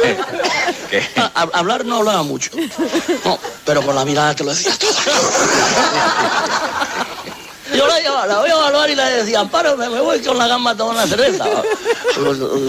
¿Qué? Hablar no hablaba mucho. No, pero con la mirada te lo decía todo. Yo la voy a evaluar y le decía, amparo, me voy con la gamba a tomar una cerveza.